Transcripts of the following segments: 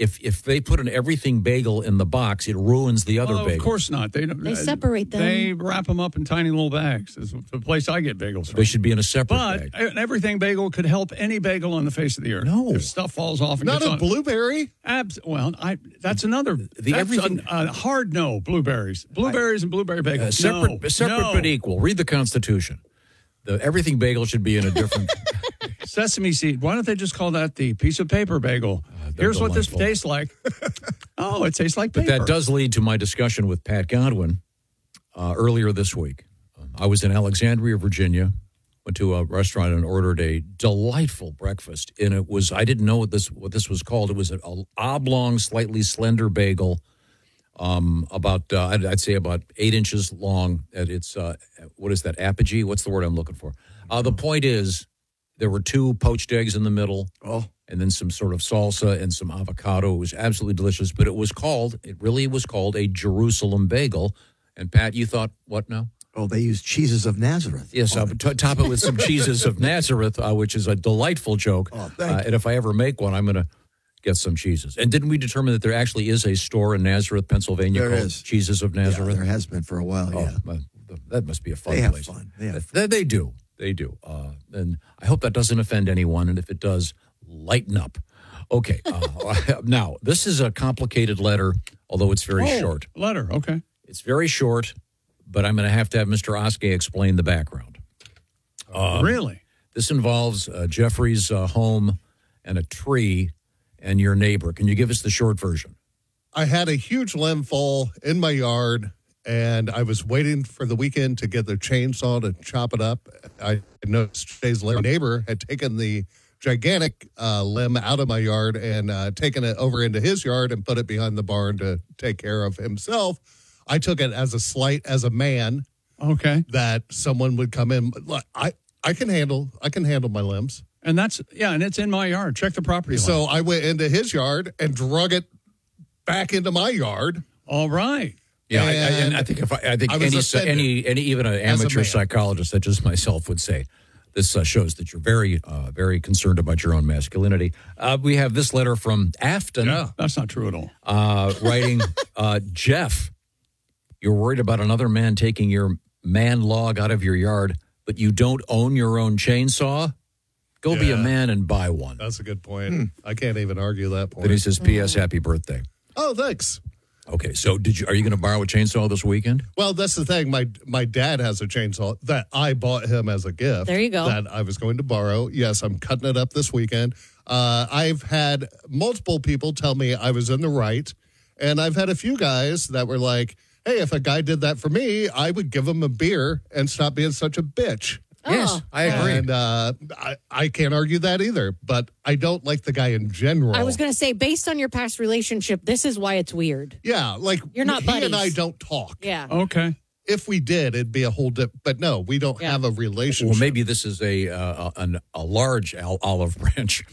if they put an everything bagel in the box, it ruins the other bagel. Of course not. They separate them. They wrap them up in tiny little bags. It's the place I get bagels from. They should be in a separate bag. But an everything bagel could help any bagel on the face of the earth. No. If stuff falls off. And Not gets a on, blueberry? That's another. A hard no, blueberries. Blueberries and blueberry bagels. Separate but equal. Read the Constitution. The everything bagel should be in a different... Sesame seed. Why don't they just call that the piece of paper bagel? Here's what this tastes like. Oh, it tastes like paper. But that does lead to my discussion with Pat Godwin earlier this week. I was in Alexandria, Virginia, went to a restaurant and ordered a delightful breakfast. And it was, I didn't know what this was called. It was an oblong, slightly slender bagel, I'd say about 8 inches long. It's, what is that, apogee? What's the word I'm looking for? The point is, there were 2 poached eggs in the middle, and then some sort of salsa and some avocado. It was absolutely delicious, but it really was called a Jerusalem bagel. And Pat, you thought, what now? Oh, they use cheeses of Nazareth. Yes, I would top it with some cheeses of Nazareth, which is a delightful joke. Oh, thank you. And if I ever make one, I'm going to get some cheeses. And didn't we determine that there actually is a store in Nazareth, Pennsylvania called Cheeses of Nazareth? Yeah, there has been for a while, yeah. That must be a fun place. They have fun. They do. They do. And I hope that doesn't offend anyone. And if it does, lighten up. Okay. Now, this is a complicated letter, although it's very short. Letter, okay. It's very short, but I'm going to have Mr. Oskey explain the background. Really? This involves Jeffrey's home and a tree and your neighbor. Can you give us the short version? I had a huge limb fall in my yard, and I was waiting for the weekend to get the chainsaw to chop it up. I noticed days later, my neighbor had taken the gigantic limb out of my yard and taken it over into his yard and put it behind the barn to take care of himself. I took it as a slight as a man. Okay. That someone would come in. I can handle my limbs. And and it's in my yard. Check the property line. So I went into his yard and drug it back into my yard. All right. Yeah, and I think even an amateur psychologist such as myself would say, this shows that you're very, very concerned about your own masculinity. We have this letter from Afton. Yeah, that's not true at all. Writing, Jeff, you're worried about another man taking your man log out of your yard, but you don't own your own chainsaw? Go be a man and buy one. That's a good point. I can't even argue that point. Then he says, P.S. Happy birthday. Oh, thanks. Okay, so are you going to borrow a chainsaw this weekend? Well, that's the thing. My dad has a chainsaw that I bought him as a gift. There you go. That I was going to borrow. Yes, I'm cutting it up this weekend. I've had multiple people tell me I was in the right, and I've had a few guys that were like, hey, if a guy did that for me, I would give him a beer and stop being such a bitch. Yes, I agree. And I can't argue that either, but I don't like the guy in general. I was going to say, based on your past relationship, this is why it's weird. Yeah, like you're not buddies. He and I don't talk. Yeah. Okay. If we did, it'd be a whole but no, we don't have a relationship. Well, maybe this is a large olive branch,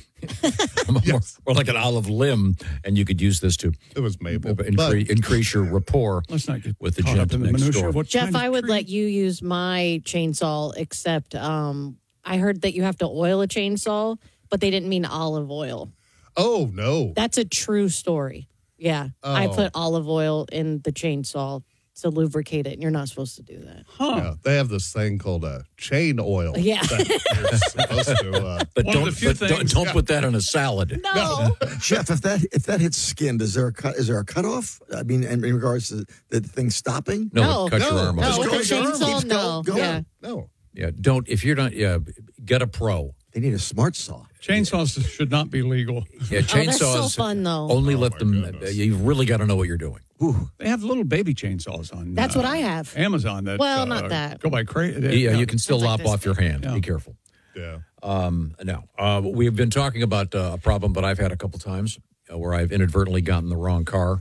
or like an olive limb, and you could use this to it was maple increase your rapport with the gent next door. Jeff, I would let you use my chainsaw, except I heard that you have to oil a chainsaw, but they didn't mean olive oil. Oh, no. That's a true story. Yeah. Oh. I put olive oil in the chainsaw to lubricate it, and you're not supposed to do that. Yeah, they have this thing called chain oil. Yeah. That you're supposed to, but don't put that on a salad. No. Jeff, if that hits skin, is there a cutoff? I mean, in regards to the thing stopping? No, cut your arm off. No, with a chainsaw, no. Yeah. No. Yeah, don't. If you're not, get a pro. They need a smart saw. Chainsaws should not be legal. Yeah, chainsaws. They're so fun, though. Only let them. You've really got to know what you're doing. Ooh. They have little baby chainsaws on. That's what I have. Amazon. That not that. Go by crazy. Yeah, you can still lop off your hand. Yeah. Be careful. Yeah. Now, we've been talking about a problem that I've had a couple times where I've inadvertently gotten the wrong car.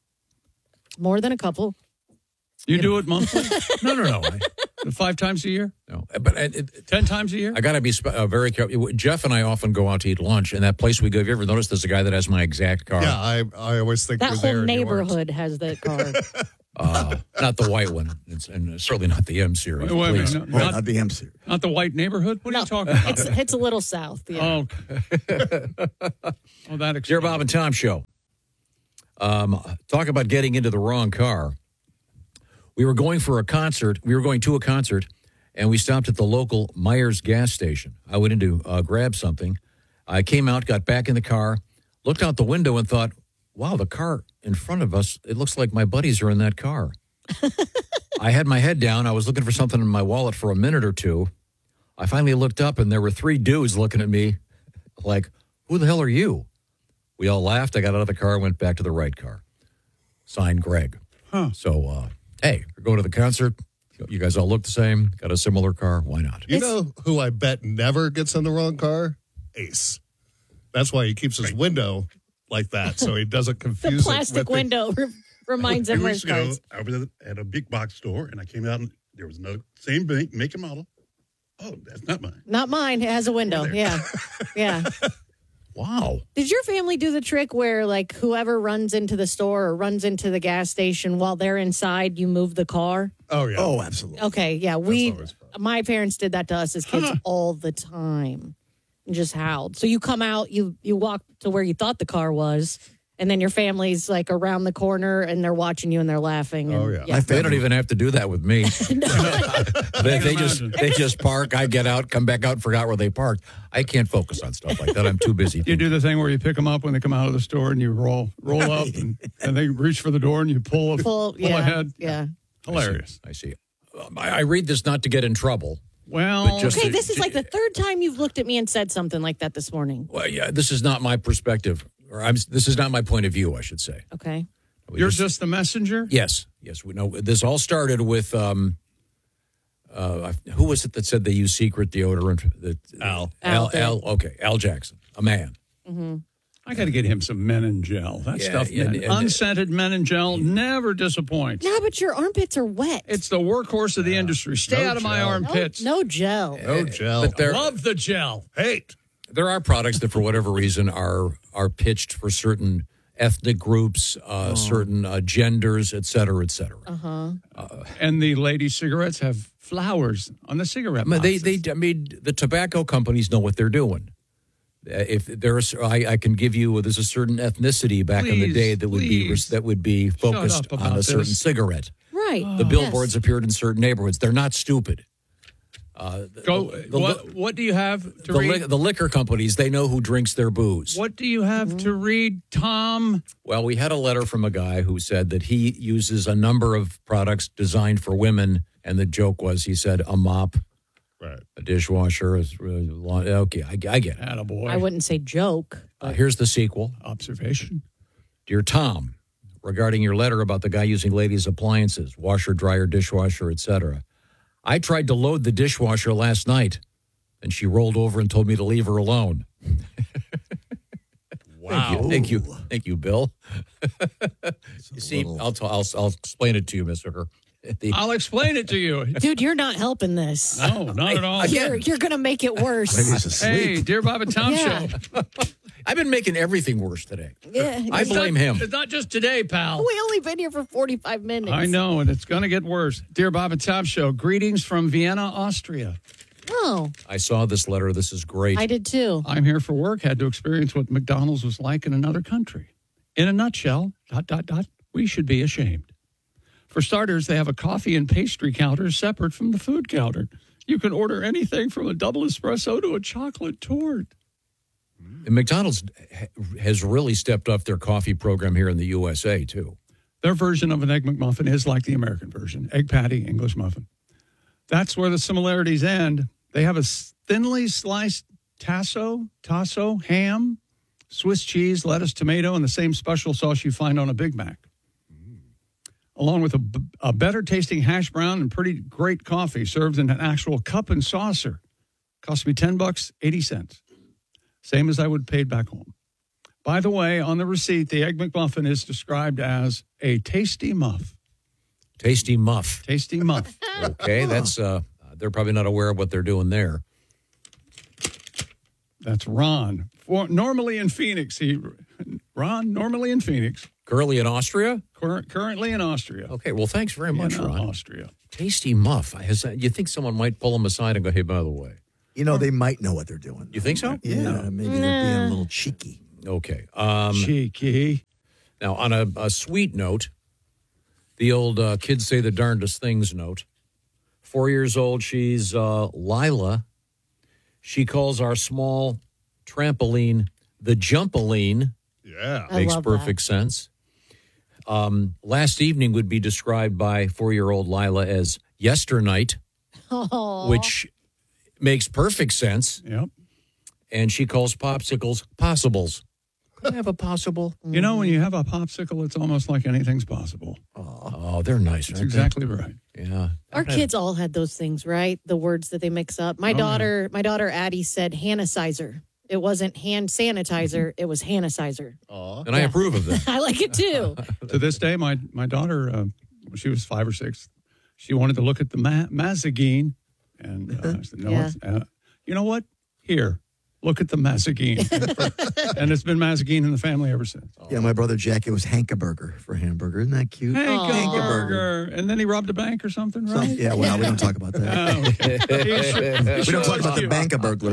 More than a couple. You do it monthly? No. 5 times a year? No, but 10 times a year? I got to be very careful. Jeff and I often go out to eat lunch, and that place we go. Have you ever noticed there's a guy that has my exact car? Yeah, I always think that we're whole there neighborhood has that car. Not the white one, and certainly not the M series. Wait a please. minute, Not the M series. Not the white neighborhood? What are you talking about? It's a little south. Yeah. Oh, okay. Oh, that Dear Bob and Tom Show. Talk about getting into the wrong car. We were going to a concert, and we stopped at the local Myers gas station. I went in to grab something. I came out, got back in the car, looked out the window and thought, wow, the car in front of us, it looks like my buddies are in that car. I had my head down. I was looking for something in my wallet for a minute or two. I finally looked up, and there were 3 dudes looking at me like, who the hell are you? We all laughed. I got out of the car and went back to the right car. Signed, Greg. Huh. So, hey, we're going to the concert. You guys all look the same. Got a similar car. Why not? You know who I bet never gets in the wrong car? Ace. That's why he keeps his window like that, so he doesn't confuse The plastic window reminds him where his cards. I was at a big box store, and I came out, and there was no same make and model. Oh, that's not mine. Not mine. It has a window. Yeah. Yeah. Wow. Did your family do the trick where, like, whoever runs into the store or runs into the gas station while they're inside, you move the car? Oh, yeah. Oh, absolutely. Okay, yeah. My parents did that to us as kids all the time and just howled. So you come out, you walk to where you thought the car was, and then your family's, like, around the corner, and they're watching you, and they're laughing. And, Oh, yeah. They don't even have to do that with me. they just park. I get out, come back out, and forgot where they parked. I can't focus on stuff like that. I'm too busy. You do the thing where you pick them up when they come out of the store and you roll up and they reach for the door and you pull ahead. Yeah. Hilarious. I see. I read this not to get in trouble. Well, But just Okay, to- this is like the third time you've looked at me and said something like that this morning. Well, yeah, this is not my perspective. This is not my point of view, I should say. Okay. you're just the messenger? Yes. We know this all started with who was it that said they use secret deodorant? Al. Al Jackson, a man. I got to get him some Men Gel. That stuff, unscented Men Gel never disappoints. Yeah, but your armpits are wet. It's the workhorse of the industry. Stay out of my armpits. No gel. No gel. But there, Love the gel. Hate. there are products that, for whatever reason, are pitched for certain ethnic groups, certain genders, et cetera, et cetera. And the lady cigarettes have flowers on the cigarette I mean, boxes. the tobacco companies know what they're doing. If there's, I can give you, there's a certain ethnicity back in the day that would be focused up on about a certain this. cigarette. Right. The billboards appeared in certain neighborhoods. They're not stupid. What do you have to read? The liquor companies, they know who drinks their booze. What do you have to read, Tom? Well, we had a letter from a guy who said that he uses a number of products designed for women, and the joke was, he said, a mop, Right. a dishwasher. Okay, I get it. Attaboy. I wouldn't say joke. Here's the sequel. Observation. Dear Tom, regarding your letter about the guy using ladies' appliances, washer, dryer, dishwasher, etc. I tried to load the dishwasher last night, and she rolled over and told me to leave her alone. Wow. Thank you, Bill. You see, I'll explain it to you, Miss Hooker. I'll explain it to you. Dude, you're not helping this. No, not at all. You're going to make it worse. Maybe he's asleep. Hey, Dear Bob and Tom Yeah. Show. I've been making everything worse today. Yeah. I blame him. It's not just today, pal. We only been here for 45 minutes. I know, and it's going to get worse. Dear Bob and Tom Show, greetings from Vienna, Austria. Oh, I saw this letter. This is great. I did too. I'm here for work, had to experience what McDonald's was like in another country. In a nutshell, ... we should be ashamed. For starters, they have a coffee and pastry counter separate from the food counter. You can order anything from a double espresso to a chocolate torte. And McDonald's has really stepped up their coffee program here in the USA, too. Their version of an Egg McMuffin is like the American version, egg patty, English muffin. That's where the similarities end. They have a thinly sliced tasso, ham, Swiss cheese, lettuce, tomato, and the same special sauce you find on a Big Mac. Along with a better tasting hash brown and pretty great coffee served in an actual cup and saucer. Cost me $10, 80 cents. Same as I would paid back home. By the way, on the receipt, the Egg McMuffin is described as a tasty muff. Tasty muff. Tasty muff. Okay, that's they're probably not aware of what they're doing there. That's Ron. Normally in Phoenix. Ron, normally in Phoenix. Curly in Austria? Currently in Austria. Okay, well, thanks very much, In Ron. Austria. Tasty muff. You think someone might pull them aside and go, hey, by the way. You know, they might know what they're doing. You think so? Yeah, maybe they're being a little cheeky. Okay. Cheeky. Now, on a sweet note, the old kids say the darndest things note. 4 years old, she's Lila. She calls our small trampoline the Jumpaline. Yeah. I Makes love perfect sense. Last evening would be described by 4-year-old Lila as yesternight, Aw. which makes perfect sense. Yep. And she calls popsicles possibles. Could I have a possible? You know, when you have a popsicle, it's almost like anything's possible. Oh, they're nice. That's aren't they? exactly right. Yeah. Our kids all had those things, right? The words that they mix up. My daughter Addie said Hannah-sizer. It wasn't hand sanitizer, it was Hannah-sizer. And I approve of that. I like it too. To this day, my daughter, when she was 5 or 6, she wanted to look at the Mazagine. And I said, no, Yeah. you know what? Here, look at the Mazagine. And it's been Mazagine in the family ever since. Yeah, my brother Jack, it was Hankaburger for hamburger. Isn't that cute? Hankaburger. And then he robbed a bank or something, right? Yeah, well, we don't talk about that. Oh, okay. We don't talk about the bank burglar.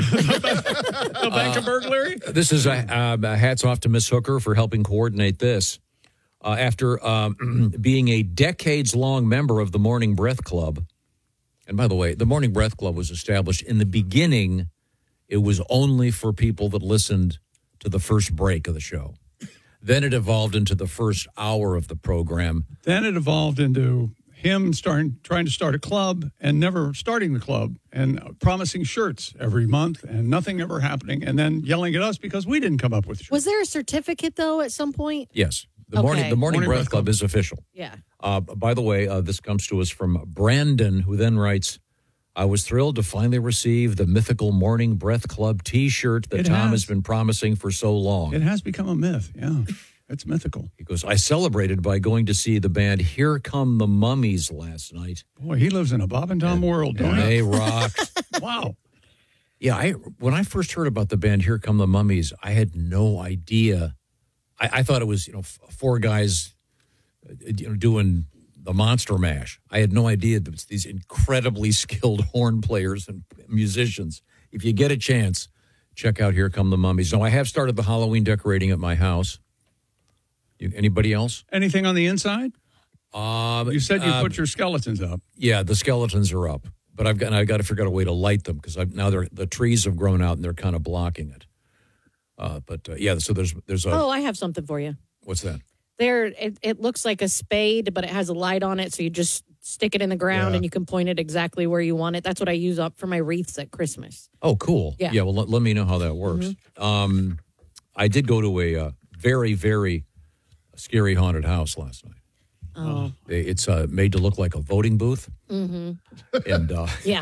The bank of burglary? This is a hats off to Miss Hooker for helping coordinate this. After being a decades-long member of the Morning Breath Club, and by the way, the Morning Breath Club was established in the beginning. It was only for people that listened to the first break of the show. Then it evolved into the first hour of the program. Then it evolved into him trying to start a club and never starting the club and promising shirts every month and nothing ever happening and then yelling at us because we didn't come up with shirts. Was there a certificate though at some point? Yes, the Okay. Morning Breath Club is official. Yeah. By the way, this comes to us from Brandon, who then writes, I was thrilled to finally receive the mythical Morning Breath Club T-shirt that Tom has been promising for so long. It has become a myth, yeah. It's mythical. He goes, I celebrated by going to see the band Here Come the Mummies last night. Boy, he lives in a Bob and Tom world, don't And he? they rocked. Wow. Yeah, when I first heard about the band Here Come the Mummies, I had no idea. I thought it was, four guys, doing the Monster Mash. I had no idea that it's these incredibly skilled horn players and musicians. If you get a chance, check out Here Come the Mummies. Now, I have started the Halloween decorating at my house. Anybody else? Anything on the inside? You said you put your skeletons up. Yeah, the skeletons are up, but I've got to figure out a way to light them because now the trees have grown out and they're kind of blocking it. So there's a. Oh, I have something for you. What's that? It looks like a spade, but it has a light on it, so you just stick it in the ground and you can point it exactly where you want it. That's what I use up for my wreaths at Christmas. Oh, cool. Yeah. Well, let me know how that works. Mm-hmm. I did go to a very, very scary haunted house last night. Oh. It's made to look like a voting booth. Mm-hmm. And yeah.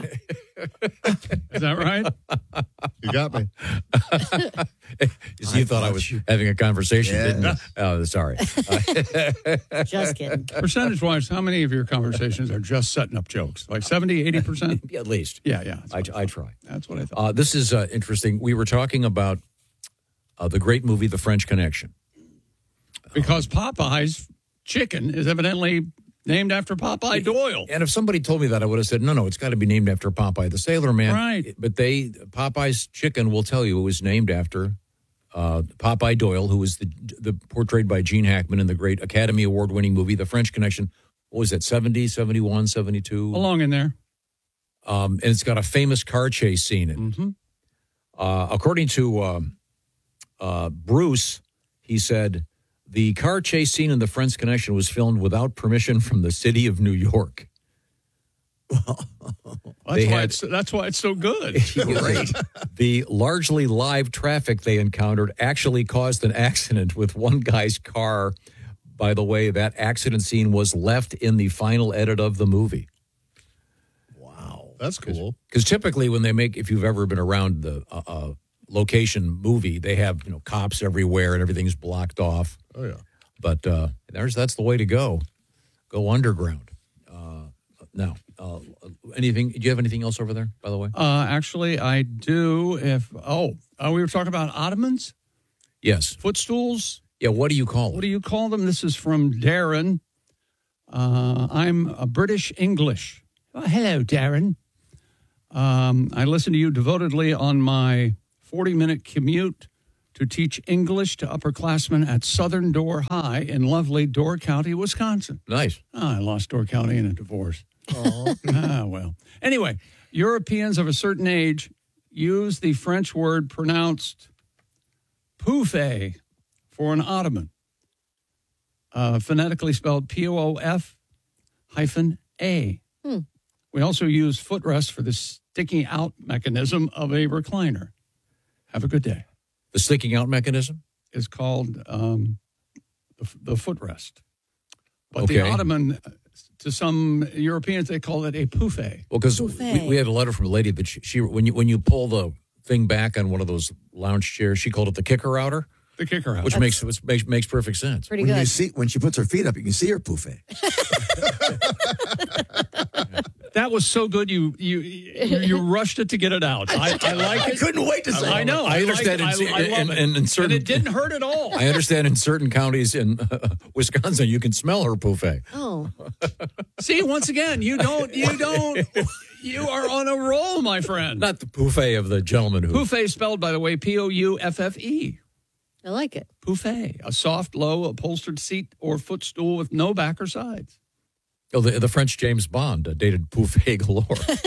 Is that right? You got me. You thought I was having a conversation, didn't you? Oh, sorry. Just kidding. Percentage-wise, how many of your conversations are just setting up jokes? Like 70, 80%? At least. Yeah. I try. That's what I thought. This is interesting. We were talking about the great movie, The French Connection. Because Popeye's chicken is evidently named after Popeye Doyle. And if somebody told me that, I would have said, no, it's got to be named after Popeye the Sailor Man. Right. But Popeye's chicken will tell you it was named after Popeye Doyle, who was the portrayed by Gene Hackman in the great Academy Award-winning movie, The French Connection. What was that, 70, 71, 72? Along in there. And it's got a famous car chase scene in it. Mm-hmm. According to Bruce, he said, the car chase scene in The French Connection was filmed without permission from the city of New York. That's why it's so good. Great. The largely live traffic they encountered actually caused an accident with one guy's car. By the way, that accident scene was left in the final edit of the movie. Wow. That's cool. Because typically when they make, if you've ever been around the location movie, they have cops everywhere and everything's blocked off. Oh, yeah. But that's the way to go. Go underground. Now, anything? Do you have anything else over there, by the way? Actually, I do. We were talking about ottomans? Yes. Footstools? Yeah, what do you call them? What do you call them? This is from Darren. I'm a British English. Oh, hello, Darren. I listen to you devotedly on my 40-minute commute to to teach English to upperclassmen at Southern Door High in lovely Door County, Wisconsin. Nice. I lost Door County in a divorce. Well. Anyway, Europeans of a certain age use the French word pronounced pouffe for an ottoman, phonetically spelled POOF-A. We also use footrest for the sticking out mechanism of a recliner. Have a good day. The sticking out mechanism is called the footrest. But Okay. the ottoman, to some Europeans, they call it a pouffe. Well, because Buffet. we had a letter from a lady that she when you pull the thing back on one of those lounge chairs, she called it the kicker outer, The kicker out. which makes perfect sense. Pretty When good. you see when she puts her feet up, you can see her pouffe. That was so good. You rushed it to get it out. I like it. Couldn't wait to say. I know. I understand Like it. I love it. in certain, And it didn't hurt at all. I understand in certain counties in Wisconsin, you can smell her buffet. Oh, See, once again, you are on a roll, my friend. Not the buffet of the gentleman who. Pouffe spelled, by the way, Pouffe. I like it. Pouffe, a soft, low, upholstered seat or footstool with no back or sides. Oh, the French James Bond dated buffet galore.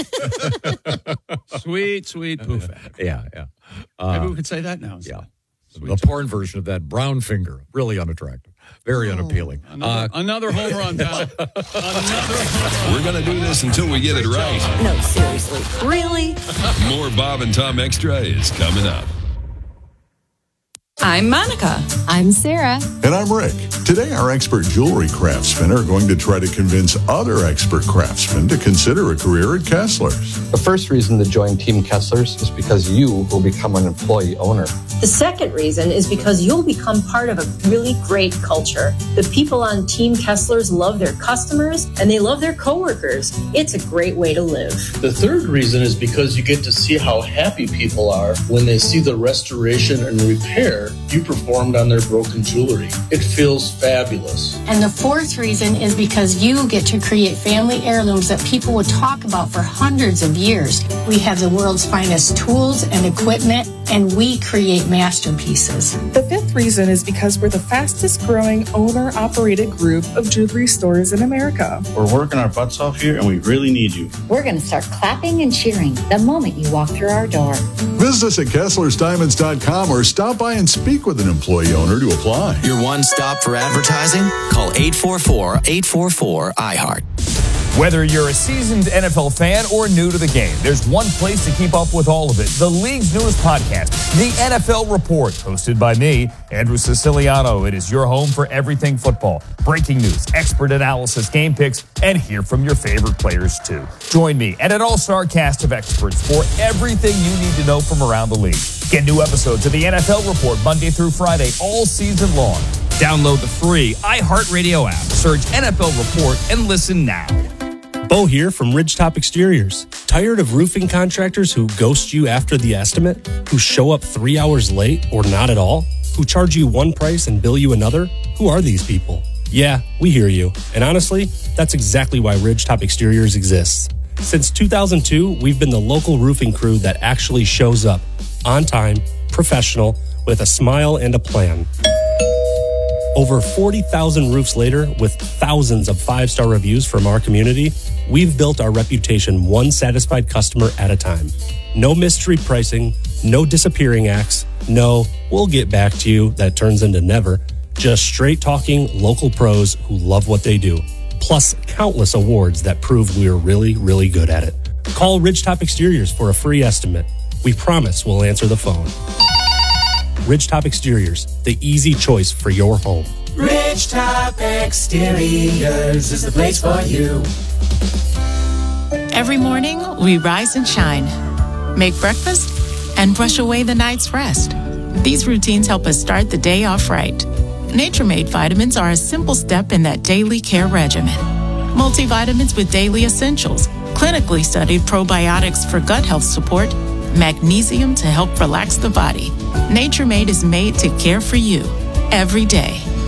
Sweet Pouffe. Yeah. Maybe we could say that now. Yeah. The porn version of that brown finger, really unattractive, very unappealing. Another home run, pal. Another home run. We're going to do this until we get it right. No, seriously. Really? More Bob and Tom Extra is coming up. I'm Monica. I'm Sarah. And I'm Rick. Today, our expert jewelry craftsmen are going to try to convince other expert craftsmen to consider a career at Kessler's. The first reason to join Team Kessler's is because you will become an employee owner. The second reason is because you'll become part of a really great culture. The people on Team Kessler's love their customers and they love their coworkers. It's a great way to live. The third reason is because you get to see how happy people are when they see the restoration and repair you performed on their broken jewelry. It feels fabulous. And the fourth reason is because you get to create family heirlooms that people would talk about for hundreds of years. We have the world's finest tools and equipment, and we create masterpieces. The fifth reason is because we're the fastest growing owner-operated group of jewelry stores in America. We're working our butts off here, and we really need you. We're going to start clapping and cheering the moment you walk through our door. Visit us at KesslersDiamonds.com or stop by and speak with an employee owner to apply. Your one stop for advertising? Call 844-844-IHEART. Whether you're a seasoned NFL fan or new to the game, there's one place to keep up with all of it. The league's newest podcast, The NFL Report, hosted by me, Andrew Siciliano. It is your home for everything football. Breaking news, expert analysis, game picks, and hear from your favorite players, too. Join me and an all-star cast of experts for everything you need to know from around the league. Get new episodes of The NFL Report Monday through Friday all season long. Download the free iHeartRadio app. Search NFL Report and listen now. Bo here from Ridgetop Exteriors. Tired of roofing contractors who ghost you after the estimate? Who show up 3 hours late or not at all? Who charge you one price and bill you another? Who are these people? Yeah, we hear you. And honestly, that's exactly why Ridgetop Exteriors exists. Since 2002, we've been the local roofing crew that actually shows up on time, professional, with a smile and a plan. Over 40,000 roofs later, with thousands of 5-star reviews from our community, we've built our reputation one satisfied customer at a time. No mystery pricing, no disappearing acts, no, we'll get back to you that turns into never. Just straight talking local pros who love what they do. Plus countless awards that prove we're really, really good at it. Call Ridgetop Exteriors for a free estimate. We promise we'll answer the phone. Ridgetop Exteriors, the easy choice for your home. Ridgetop Exteriors is the place for you. Every morning, we rise and shine, make breakfast, and brush away the night's rest. These routines help us start the day off right. Nature-Made vitamins are a simple step in that daily care regimen. Multivitamins with daily essentials, clinically studied probiotics for gut health support, magnesium to help relax the body. Nature-Made is made to care for you every day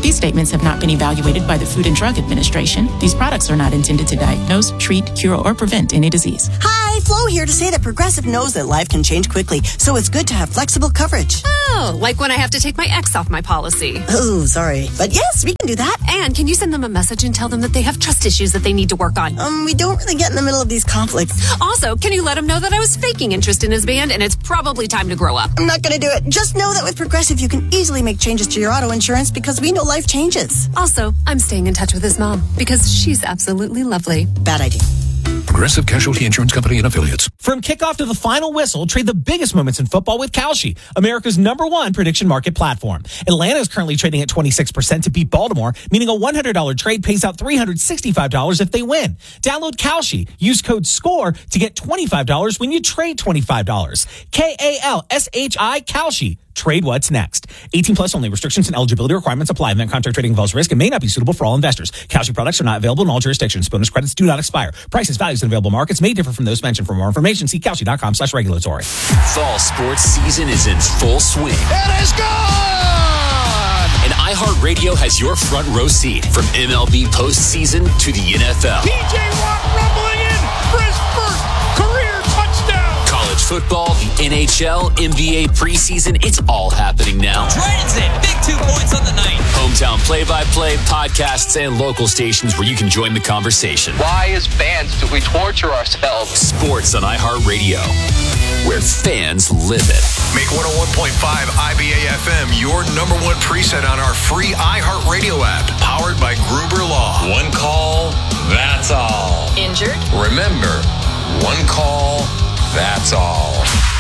These statements have not been evaluated by the Food and Drug Administration. These products are not intended to diagnose, treat, cure, or prevent any disease. Hi, Flo here to say that Progressive knows that life can change quickly, so it's good to have flexible coverage. Oh, like when I have to take my ex off my policy. Oh, sorry. But yes, we can do that. And can you send them a message and tell them that they have trust issues that they need to work on? We don't really get in the middle of these conflicts. Also, can you let him know that I was faking interest in his band and it's probably time to grow up? I'm not going to do it. Just know that with Progressive, you can easily make changes to your auto insurance because we know life changes. Also, I'm staying in touch with his mom because she's absolutely lovely. Bad idea. Progressive Casualty Insurance Company and Affiliates. From kickoff to the final whistle, trade the biggest moments in football with Kalshi, America's #1 prediction market platform. Atlanta is currently trading at 26% to beat Baltimore, meaning a $100 trade pays out $365 if they win. Download Kalshi. Use code SCORE to get $25 when you trade $25. KALSHI Kalshi. Trade what's next. 18 plus only. Restrictions and eligibility requirements apply. Event contract trading involves risk and may not be suitable for all investors. Kalshi products are not available in all jurisdictions. Bonus credits do not expire. Prices, values, and available markets may differ from those mentioned. For more information, see Kalshi.com/regulatory. Fall sports season is in full swing. It is gone! And iHeartRadio has your front row seat from MLB postseason to the NFL. TJ Watt rumbling in for his first career touchdown. College football, the NHL, NBA preseason, it's all happening now. Dragons in, big 2 points on the night. Hometown play-by-play, podcasts, and local stations where you can join the conversation. Why, as fans, do we torture ourselves? Sports on iHeartRadio, where fans live it. Make 101.5 IBA FM your #1 preset on our free iHeartRadio app, powered by Gruber Law. One call, that's all. Injured? Remember, one call, that's all.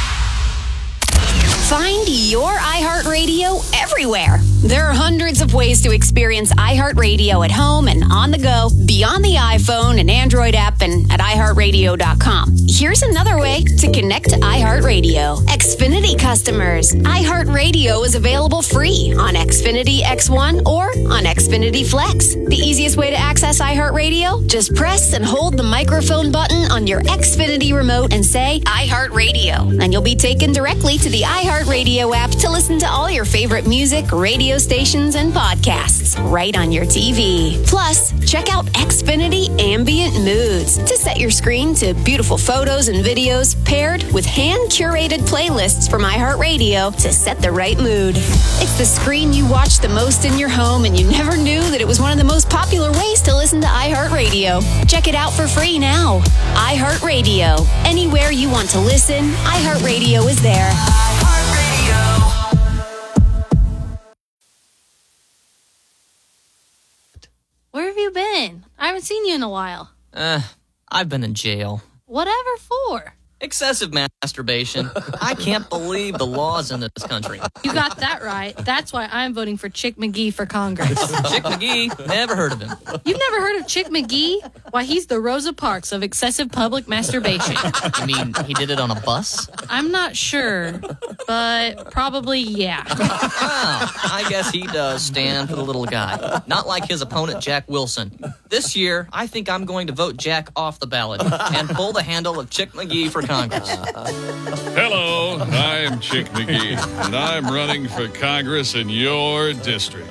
Find your iHeartRadio everywhere. There are hundreds of ways to experience iHeartRadio at home and on the go, beyond the iPhone and Android app and at iHeartRadio.com. Here's another way to connect to iHeartRadio. Xfinity customers. iHeartRadio is available free on Xfinity X1 or on Xfinity Flex. The easiest way to access iHeartRadio? Just press and hold the microphone button on your Xfinity remote and say iHeartRadio. And you'll be taken directly to the iHeartRadio app to listen to all your favorite music, radio stations, and podcasts right on your TV. Plus, check out Xfinity Ambient Moods to set your screen to beautiful photos and videos paired with hand-curated playlists from iHeartRadio to set the right mood. It's the screen you watch the most in your home, and you never knew that it was one of the most popular ways to listen to iHeartRadio. Check it out for free now. iHeartRadio. Anywhere you want to listen, iHeartRadio is there. Where have you been? I haven't seen you in a while. I've been in jail. Whatever for? Excessive masturbation. I can't believe the laws in this country. You got that right. That's why I'm voting for Chick McGee for Congress. Chick McGee? Never heard of him. You've never heard of Chick McGee? Why, he's the Rosa Parks of excessive public masturbation. You mean he did it on a bus? I'm not sure, but probably yeah. Well, I guess he does stand for the little guy. Not like his opponent, Jack Wilson. This year, I think I'm going to vote Jack off the ballot and pull the handle of Chick McGee for Congress. Hello, I'm Chick McGee, and I'm running for Congress in your district.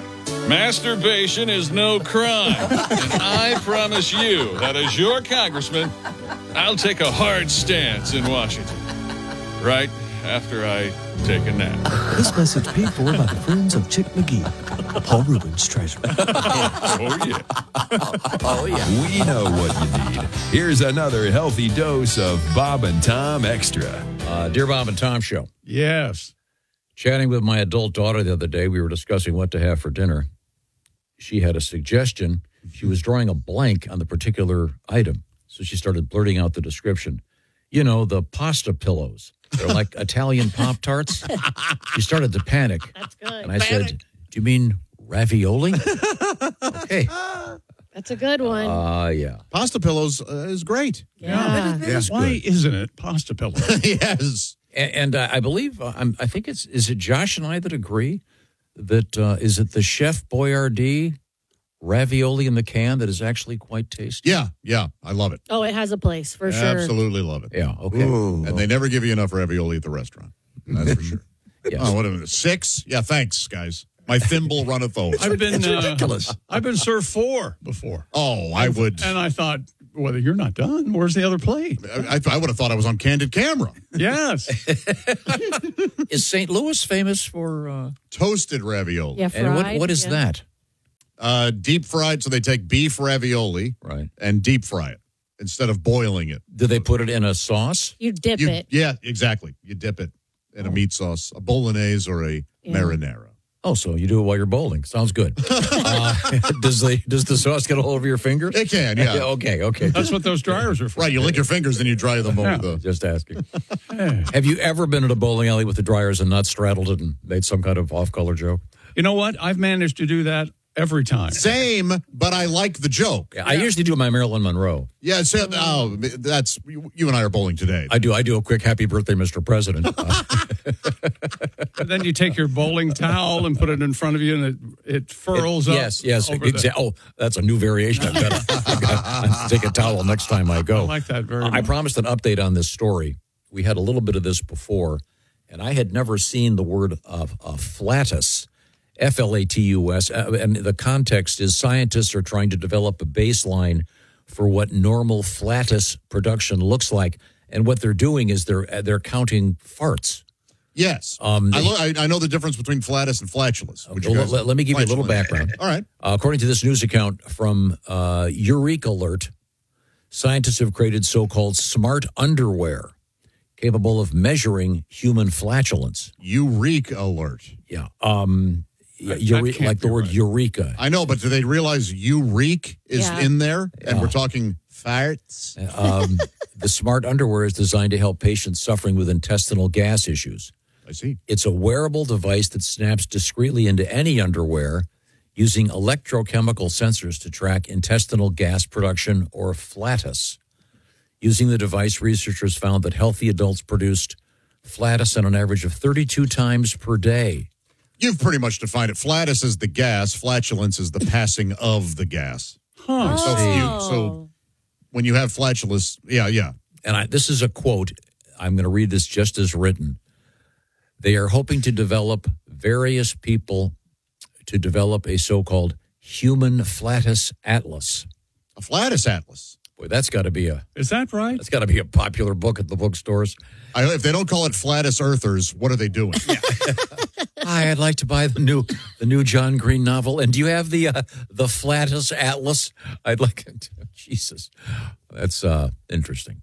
Masturbation is no crime, and I promise you that as your congressman, I'll take a hard stance in Washington, right after I take a nap. This message paid for by the friends of Chick McGee, Paul Rubens' treasurer. Oh, yeah. Oh, yeah. We know what you need. Here's another healthy dose of Bob and Tom Extra. Dear Bob and Tom Show. Yes. Chatting with my adult daughter the other day, we were discussing what to have for dinner. She had a suggestion. She was drawing a blank on the particular item. So she started blurting out the description. You know, the pasta pillows. They're like Italian Pop-Tarts. She started to panic. That's good. And I said, do you mean ravioli? Okay. That's a good one. Yeah. Pasta pillows is great. Yeah. Yes, why isn't it pasta pillow? Yes. And I believe, I think is it Josh and I that agree that, is it the Chef Boyardee ravioli in the can that is actually quite tasty? Yeah, I love it. Oh, it has a place for sure. Absolutely love it. Yeah, okay. Ooh. And they never give you enough ravioli at the restaurant. That's for sure. Yes. Oh, what a minute. 6? Yeah, thanks, guys. My thimble runneth over. I've been It's ridiculous. I've been served 4 before. Oh, I would. And I thought, well, you're not done. Where's the other plate? I would have thought I was on candid camera. Yes. Is St. Louis famous for Toasted ravioli. Yeah, and fried, what is yeah. that? Deep fried, so they take beef ravioli and deep fry it instead of boiling it. Do they put it in a sauce? You dip it. Yeah, exactly. You dip it in a meat sauce, a bolognese or a marinara. Oh, so you do it while you're bowling. Sounds good. Does the sauce get all over your fingers? It can, yeah. Okay. That's what those dryers are for. Right, you lick your fingers and you dry them over the... Just asking. Have you ever been at a bowling alley with the dryers and not straddled it and made some kind of off-color joke? You know what? I've managed to do that every time. Same, but I like the joke. Yeah, I usually do my Marilyn Monroe. Yeah, so, that's... You and I are bowling today. I do a quick happy birthday, Mr. President. And then you take your bowling towel and put it in front of you, and it furls up. Yes, over exactly. Oh, that's a new variation. I've got to take a towel next time I go. I like that very much. I promised an update on this story. We had a little bit of this before, and I had never seen the word of flatus, F-L-A-T-U-S, and the context is scientists are trying to develop a baseline for what normal flatus production looks like, and what they're doing is they're counting farts. Yes. I know the difference between flatus and flatulence. Let me give you a little background. All right. According to this news account from Eureka Alert, scientists have created so-called smart underwear capable of measuring human flatulence. Eureka Alert. Yeah. Like the word eureka. I know, but do they realize Eureka is in there? And we're talking farts? The smart underwear is designed to help patients suffering with intestinal gas issues. I see. It's a wearable device that snaps discreetly into any underwear using electrochemical sensors to track intestinal gas production or flatus. Using the device, researchers found that healthy adults produced flatus on an average of 32 times per day. You've pretty much defined it. Flatus is the gas. Flatulence is the passing of the gas. Huh. So when you have flatulence, yeah. And this is a quote. I'm going to read this just as written. They are hoping to develop various people to develop a so-called human flatus atlas. A flatus atlas? Boy, that's got to be Is that right? That's got to be a popular book at the bookstores. If they don't call it flatus earthers, what are they doing? Hi, I'd like to buy the new John Green novel. And do you have the flatus atlas? I'd like it. Jesus, that's interesting.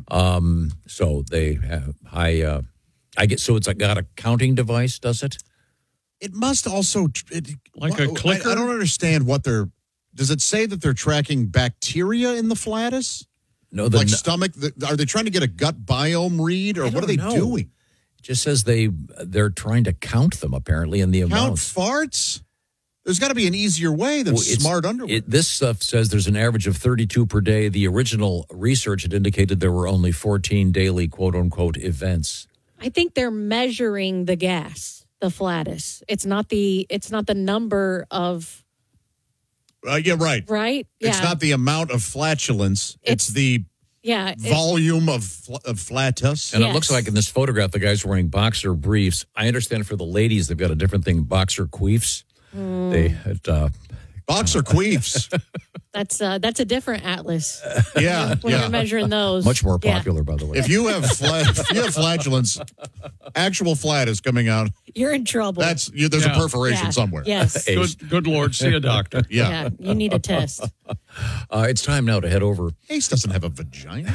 So they have I guess so. It's got a counting device, does it? It must also like a clicker. I don't understand what they're. Does it say that they're tracking bacteria in the flatus? No, like stomach. Are they trying to get a gut biome read, or what are they doing? It just says they're trying to count them apparently in the Count amounts. farts. There's got to be an easier way than smart underwear. This stuff says there's an average of 32 per day. The original research had indicated there were only 14 daily quote unquote events. I think they're measuring the gas, the flatus. It's not the number of. Yeah, right. Right. It's not the amount of flatulence. It's the volume of flatus. And it looks like in this photograph, the guy's wearing boxer briefs. I understand for the ladies, they've got a different thing, boxer queefs. Boxer queefs. That's a different atlas. Yeah, when you're measuring those, much more popular, by the way. If you have flatulence, actual flatus coming out, you're in trouble. There's a perforation somewhere. Yes. Good Lord, see a doctor. Yeah, you need a test. It's time now to head over. Ace doesn't have a vagina.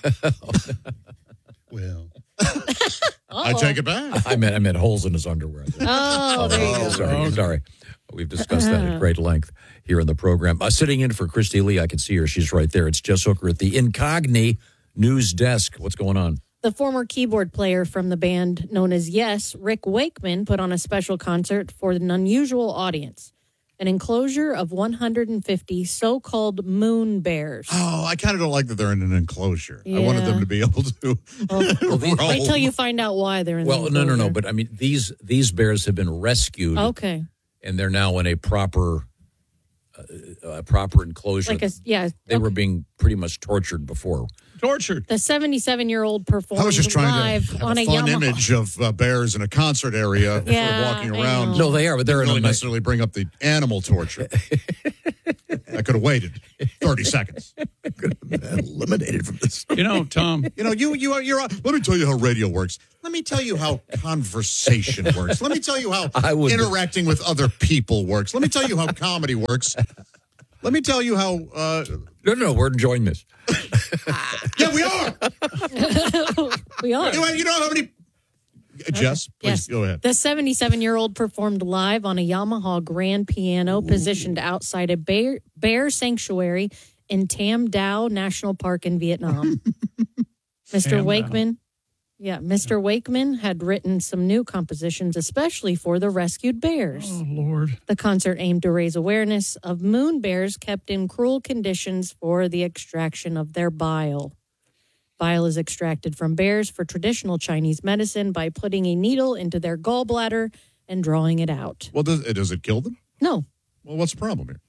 Well, I take it back. I meant holes in his underwear. Oh, there you go. Sorry. We've discussed that at great length here in the program. Sitting in for Christy Lee, I can see her. She's right there. It's Jess Hooker at the Incogni News Desk. What's going on? The former keyboard player from the band known as Yes, Rick Wakeman, put on a special concert for an unusual audience. An enclosure of 150 so-called moon bears. Oh, I kind of don't like that they're in an enclosure. Yeah. I wanted them to be able to. Wait till you find out why they're in the enclosure. No. But I mean, these bears have been rescued. Okay. And they're now in a proper a proper enclosure. They were being pretty much tortured before. Tortured. The 77-year-old performed I was just trying live to have on a a fun Yamaha. image of bears in a concert area sort of walking around. No, they are, but they're Didn't really in a necessarily bring up the animal torture. I could have waited 30 seconds. Could have been eliminated from this. You know, Tom. You're. Let me tell you how radio works. Let me tell you how conversation works. Let me tell you how interacting with other people works. Let me tell you how comedy works. Let me tell you how. No, we're enjoying this. Yeah, we are. We are. You know how many. Jess, please go ahead. The 77-year-old performed live on a Yamaha grand piano positioned outside a bear sanctuary in Tam Dao National Park in Vietnam. Mr. Wakeman had written some new compositions, especially for the rescued bears. Oh, Lord. The concert aimed to raise awareness of moon bears kept in cruel conditions for the extraction of their bile. Bile is extracted from bears for traditional Chinese medicine by putting a needle into their gallbladder and drawing it out. Well, does it kill them? No. Well, what's the problem here?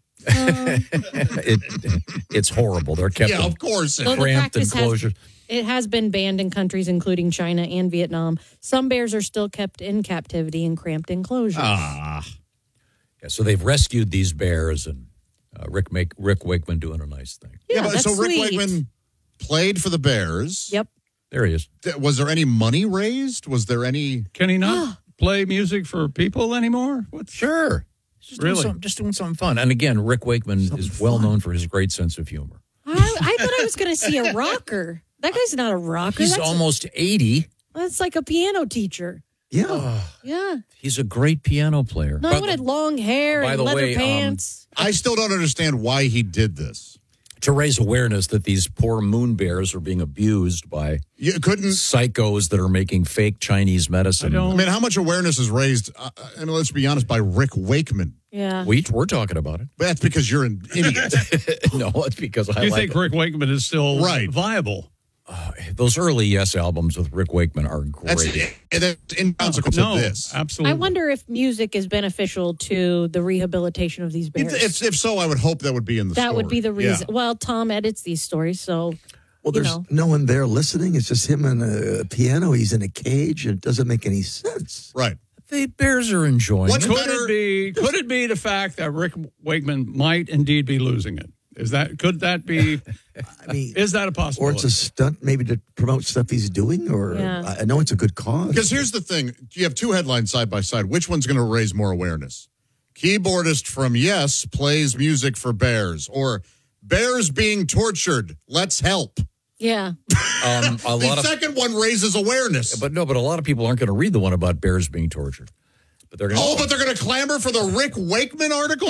It's horrible. They're kept in of course. cramped enclosures. It has been banned in countries including China and Vietnam. Some bears are still kept in captivity in cramped enclosures. Yeah, so they've rescued these bears, and Rick Wakeman doing a nice thing. Yeah, but that's so Rick sweet. Wakeman played for the Bears. Yep. There he is. Was there any money raised? Was there any? Can he not play music for people anymore? Sure. Just doing something fun. And again, Rick Wakeman is well known for his great sense of humor. I thought I was going to see a rocker. That guy's not a rocker. He's almost 80. That's like a piano teacher. Yeah. Yeah. He's a great piano player. No, he had long hair by and the leather way, pants. I still don't understand why he did this. To raise awareness that these poor moon bears are being abused by psychos that are making fake Chinese medicine. I mean, how much awareness is raised, and let's be honest, by Rick Wakeman? Yeah. We're talking about it. But that's because you're an idiot. No, it's because I You like think Rick Wakeman is still viable? Those early Yes albums with Rick Wakeman are great. That's in consequence of this. Absolutely. I wonder if music is beneficial to the rehabilitation of these bears. If so, I would hope that would be in the story. That would be the reason. Yeah. Well, Tom edits these stories, so Well, there's no one there listening. It's just him and a piano. He's in a cage. It doesn't make any sense. Right. The bears are enjoying it. Could it be the fact that Rick Wakeman might indeed be losing it? Could that be? I mean, is that a possibility? Or it's a stunt, maybe to promote stuff he's doing. Or I know it's a good cause. Because here's the thing: you have two headlines side by side. Which one's going to raise more awareness? Keyboardist from Yes plays music for bears, or bears being tortured. Let's help. Yeah. The second one raises awareness. But a lot of people aren't going to read the one about bears being tortured. But they're going but they're going to clamor for the Rick Wakeman article?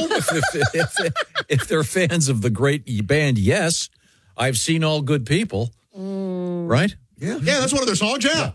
if they're fans of the great band Yes, I've seen All Good People. Right? Yeah. Yeah, that's one of their songs, yeah.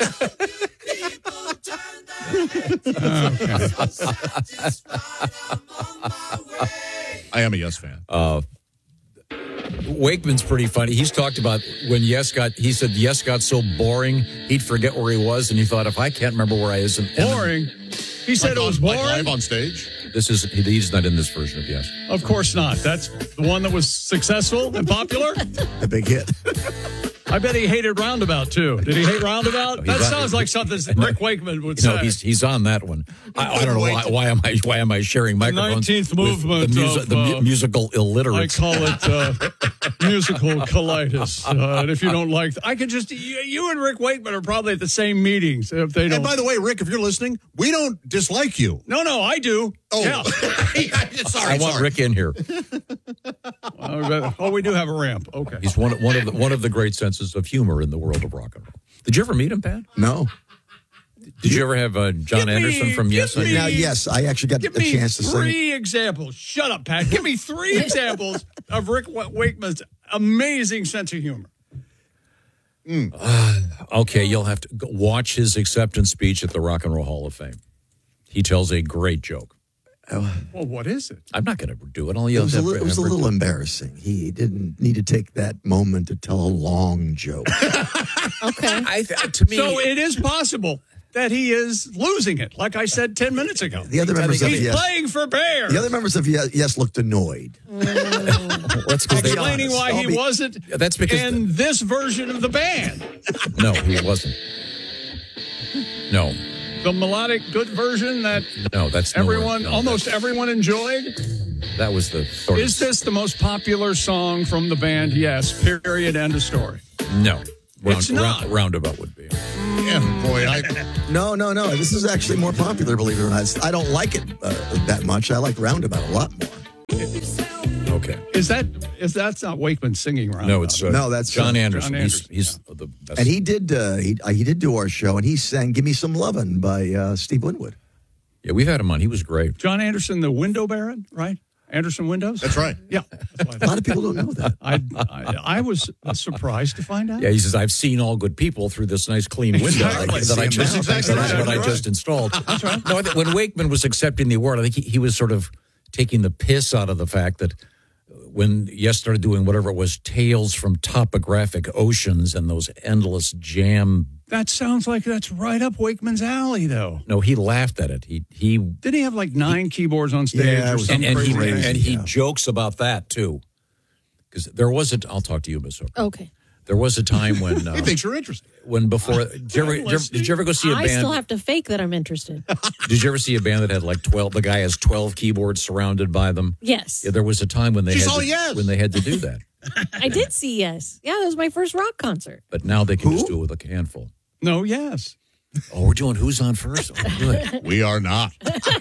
I am a Yes fan. Wakeman's pretty funny. He's talked about when he said Yes got so boring, he'd forget where he was, and he thought, if I can't remember where I is. Boring? He said it was boring? Like live on stage? He's not in this version of Yes. Of course not. That's the one that was successful and popular? A big hit. I bet he hated Roundabout, too. Did he hate Roundabout? That sounds like something Rick Wakeman would say. No, he's on that one. I don't know why am I sharing microphones 19th movement with the musical illiterates. I call it musical colitis. And if you don't like, I could just you and Rick Wakeman are probably at the same meetings. If they don't. And by the way, Rick, if you're listening, we don't dislike you. No, I do. Oh, yeah. Sorry. I want Rick in here. We do have a ramp. Okay, he's one of the great senses of humor in the world of rock and roll. Did you ever meet him, Pat? No. Did you ever have John Anderson from Yes? Now, yes, I actually got the chance to sing. Three examples. Shut up, Pat. Give me three examples of Rick Wakeman's amazing sense of humor. Okay, you'll have to watch his acceptance speech at the Rock and Roll Hall of Fame. He tells a great joke. Well, what is it? I'm not going to do it. It was a little embarrassing. He didn't need to take that moment to tell a long joke. Okay. To me, so it is possible that he is losing it, like I said 10 minutes ago. The other members of He's Yes, playing for Bears. the other members of Yes looked annoyed. That's because they explaining why he wasn't That's because in this version of the band. No, he wasn't. No. The melodic good version that No, that's everyone, nowhere. No, almost everyone enjoyed. That was the sort of... Is this the most popular song from the band? Yes. Period. End of story. No. It's not. Roundabout would be. Yeah, boy. No. This is actually more popular, believe it or not. I don't like it that much. I like Roundabout a lot more. Okay. Is that's not Wakeman singing Roundabout? No, it's no, that's John Anderson. John Anderson. He's the best. And he did do our show, and he sang "Give Me Some Lovin'" by Steve Winwood. Yeah, we've had him on. He was great. John Anderson, the window baron, right? Anderson Windows? That's right. Yeah. A lot of people don't know that. I was surprised to find out. Yeah, he says, I've seen all good people through this nice clean window Exactly. that I just installed. That's right. No, when Wakeman was accepting the award, I think he was sort of taking the piss out of the fact that when Yes started doing whatever it was, Tales from Topographic Oceans and those endless jam. That sounds like that's right up Wakeman's alley, though. No, he laughed at it. He didn't he have like 9 keyboards on stage or something? And he jokes about that too. Because there was I'll talk to you, Miss Hooker. Okay. There was a time when He thinks you're interested. When before, did you ever go see a band? I still have to fake that I'm interested. Did you ever see a band that had like 12? The guy has 12 keyboards surrounded by them. Yes. Yeah, there was a time when they when they had to do that. I did see Yes. Yeah, that was my first rock concert. But now they can just do it with a handful. No, Yes. Oh, we're doing Who's On First? Oh, good. We are not.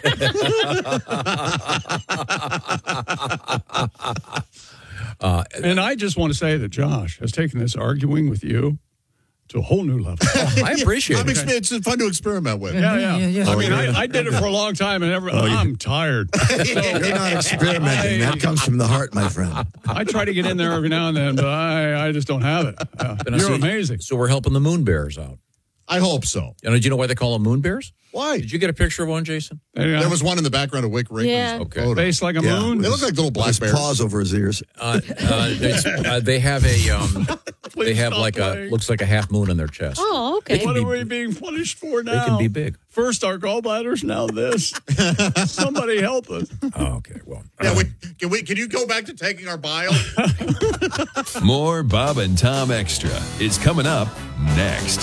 And I just want to say that Josh has taken this arguing with you to a whole new level. I appreciate it. It's fun to experiment with. Yeah. I mean, I did it for a long time, and I'm tired. You're not experimenting. That comes from the heart, my friend. I try to get in there every now and then, but I just don't have it. You're amazing. So we're helping the Moon Bears out. I hope so. And do you know why they call them Moon Bears? Why? Did you get a picture of one, Jason? There was one in the background of Wick Rakeman's photo. Face like a moon. They look like little black bears. Paws over his ears. They have looks like a half moon in their chest. Oh, okay. What are we being punished for now? They can be big. First our gallbladders, now this. Somebody help us. Oh, okay, well. Yeah, can you go back to taking our bile? More Bob and Tom Extra is coming up next.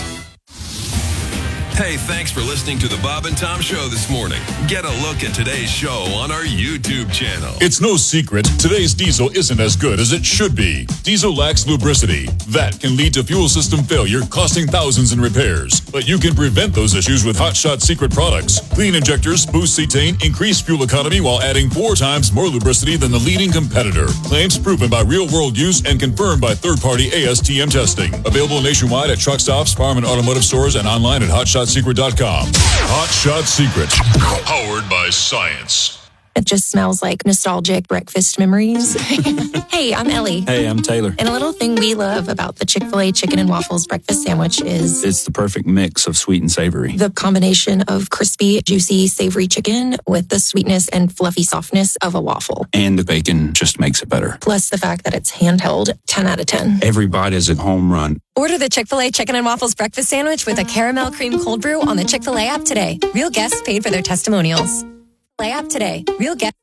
Hey, thanks for listening to the Bob and Tom Show this morning. Get a look at today's show on our YouTube channel. It's no secret, today's diesel isn't as good as it should be. Diesel lacks lubricity. That can lead to fuel system failure, costing thousands in repairs. But you can prevent those issues with Hot Shot Secret products. Clean injectors, boost cetane, increase fuel economy while adding 4 times more lubricity than the leading competitor. Claims proven by real-world use and confirmed by third-party ASTM testing. Available nationwide at truck stops, farm and automotive stores, and online at hotshotsecret.com. Hot Shot Secret, powered by science. It just smells like nostalgic breakfast memories. Hey, I'm Ellie. Hey, I'm Taylor. And a little thing we love about the Chick-fil-A chicken and waffles breakfast sandwich is It's the perfect mix of sweet and savory. the combination of crispy, juicy, savory chicken with the sweetness and fluffy softness of a waffle. And the bacon just makes it better. Plus the fact that it's handheld, 10 out of 10. Every bite is a home run. Order the Chick-fil-A Chicken and Waffles breakfast sandwich with a caramel cream cold brew on the Chick-fil-A app today. Real guests paid for their testimonials. Play app today. Real guests.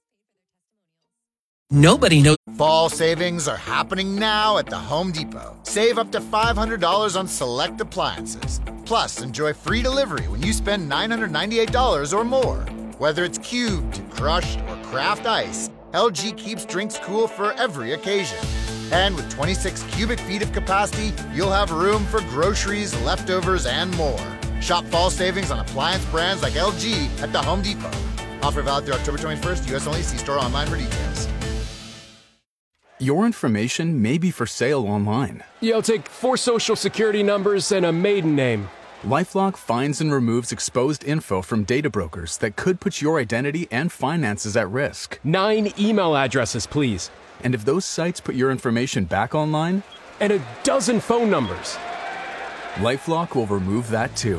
Nobody knows. Fall savings are happening now at the Home Depot. Save up to $500 on select appliances. Plus, enjoy free delivery when you spend $998 or more. Whether it's cubed, crushed, or craft ice, LG keeps drinks cool for every occasion. And with 26 cubic feet of capacity, you'll have room for groceries, leftovers, and more. Shop fall savings on appliance brands like LG at the Home Depot. Offer valid through October 21st, U.S. only. See store online for details. Your information may be for sale online. Yeah, I'll take 4 social security numbers and a maiden name. LifeLock finds and removes exposed info from data brokers that could put your identity and finances at risk. 9 email addresses, please. And if those sites put your information back online? And a dozen phone numbers. LifeLock will remove that too.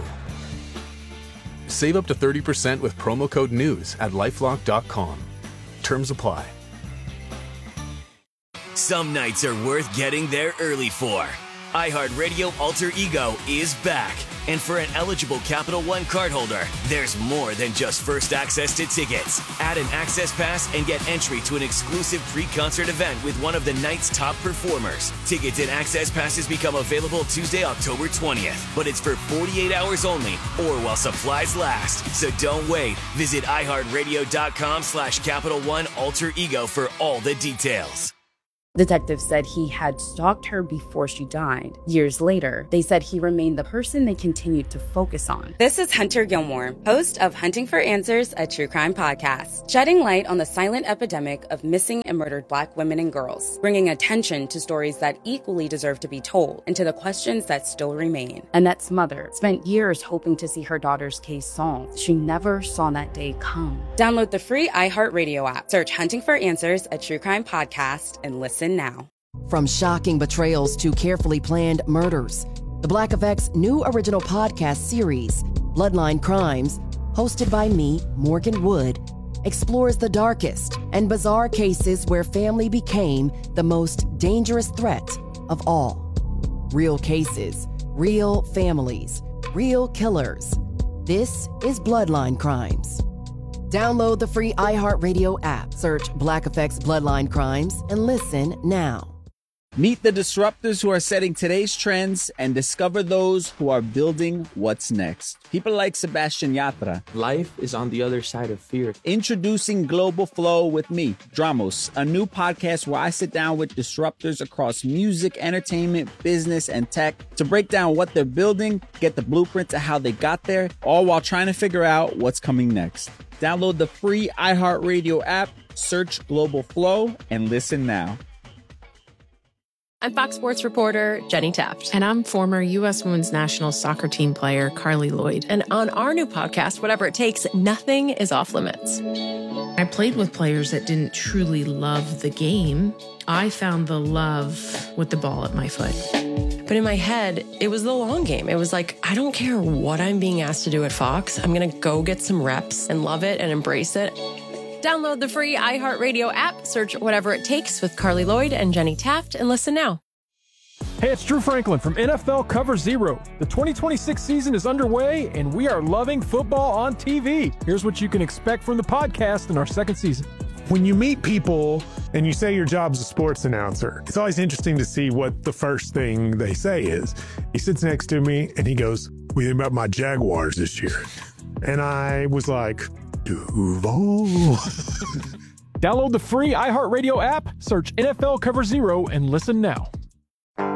Save up to 30% with promo code NEWS at LifeLock.com. Terms apply. Some nights are worth getting there early for. iHeartRadio Alter Ego is back. And for an eligible Capital One cardholder, there's more than just first access to tickets. Add an Access Pass and get entry to an exclusive pre-concert event with one of the night's top performers. Tickets and Access Passes become available Tuesday, October 20th, but it's for 48 hours only or while supplies last. So don't wait. Visit iHeartRadio.com/Capital One Alter Ego for all the details. Detectives said he had stalked her before she died. Years later, they said he remained the person they continued to focus on. This is Hunter Gilmore, host of Hunting for Answers, a true crime podcast, shedding light on the silent epidemic of missing and murdered Black women and girls, bringing attention to stories that equally deserve to be told and to the questions that still remain. Annette's mother spent years hoping to see her daughter's case solved. She never saw that day come. Download the free iHeartRadio app, search Hunting for Answers, a true crime podcast, and listen now. From shocking betrayals to carefully planned murders, the Black Effect's new original podcast series, Bloodline Crimes, hosted by me, Morgan Wood, explores the darkest and bizarre cases where family became the most dangerous threat of all. Real cases, real families, real killers. This is Bloodline Crimes. Download the free iHeartRadio app, search Black Effect's Bloodline Crimes, and listen now. Meet the disruptors who are setting today's trends and discover those who are building what's next. People like Sebastian Yatra. Life is on the other side of fear. Introducing Global Flow with me, Dramos, a new podcast where I sit down with disruptors across music, entertainment, business, and tech to break down what they're building, get the blueprint to how they got there, all while trying to figure out what's coming next. Download the free iHeartRadio app, search Global Flow, and listen now. I'm Fox Sports reporter Jenny Taft. And I'm former U.S. Women's National Soccer Team player Carly Lloyd. And on our new podcast, Whatever It Takes, nothing is off limits. I played with players that didn't truly love the game. I found the love with the ball at my foot. But in my head, it was the long game. It was like, I don't care what I'm being asked to do at Fox. I'm going to go get some reps and love it and embrace it. Download the free iHeartRadio app, search Whatever It Takes with Carly Lloyd and Jenny Taft, and listen now. Hey, it's Drew Franklin from NFL Cover Zero. The 2026 season is underway, and we are loving football on TV. Here's what you can expect from the podcast in our second season. When you meet people and you say your job's a sports announcer, it's always interesting to see what the first thing they say is. He sits next to me and he goes, "What do you think about my Jaguars this year?" And I was like, Duval. Download the free iHeartRadio app, search NFL Cover Zero, and listen now.